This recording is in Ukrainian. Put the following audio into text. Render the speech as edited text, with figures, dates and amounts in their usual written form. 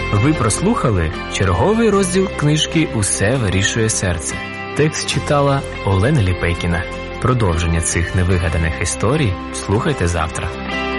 Ви прослухали черговий розділ книжки «Усе вирішує серце». Текст читала Олена Ліпейкіна. Продовження цих невигаданих історій слухайте завтра.